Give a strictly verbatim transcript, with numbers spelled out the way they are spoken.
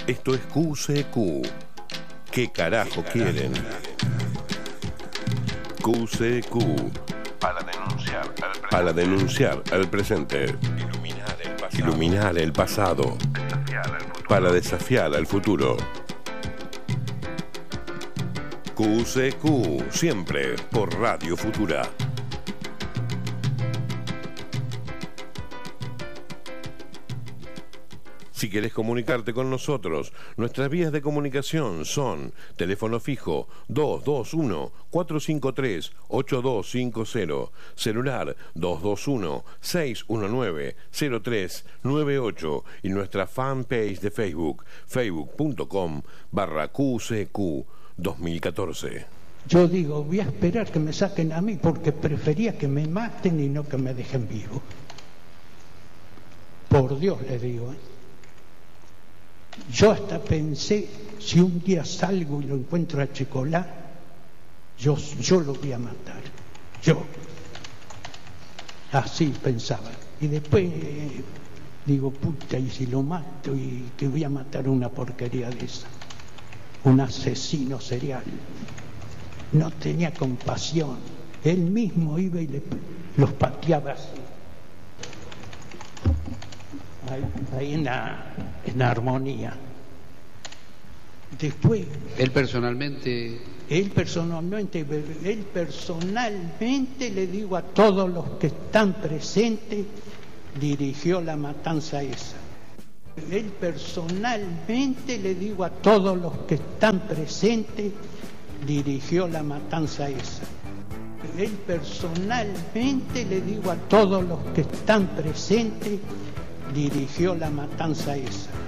Esto es Q C Q. ¿Qué carajo quieren? Q C Q. Para denunciar al presente. Para denunciar al presente. Iluminar el pasado. Iluminar el pasado. Desafiar al futuro. Para desafiar al futuro. Q C Q, siempre por Radio Futura. Si querés comunicarte con nosotros, nuestras vías de comunicación son teléfono fijo dos dos uno, cuatro cinco tres, ocho dos cinco cero, celular dos dos uno, seis uno nueve, cero tres nueve ocho y nuestra fanpage de Facebook, facebook.com barra QCQ dos mil catorce. Yo digo, voy a esperar que me saquen a mí porque prefería que me maten y no que me dejen vivo. Por Dios le digo, ¿eh? Yo hasta pensé, si un día salgo y lo encuentro a Chicolá, yo, yo lo voy a matar, yo. Así pensaba. Y después eh, digo, puta, y si lo mato y que voy a matar una porquería de esa. Un asesino serial. No tenía compasión. Él mismo iba y le, los pateaba así. Ahí, ahí en, la, en la armonía. Después él personalmente él personalmente él personalmente le digo a todos los que están presentes, dirigió la matanza esa. Él personalmente le digo a todos los que están presentes, dirigió la matanza esa. Él personalmente le digo a todos los que están presentes, dirigió la matanza esa.